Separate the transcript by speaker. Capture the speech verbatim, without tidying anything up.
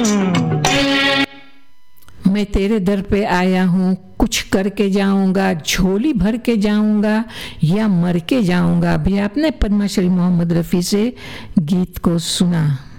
Speaker 1: मैं तेरे दर पे आया हूँ, कुछ करके जाऊंगा, झोली भर के जाऊंगा या मर के जाऊंगा। अभी आपने पद्मा श्री मोहम्मद रफ़ी से गीत को सुना।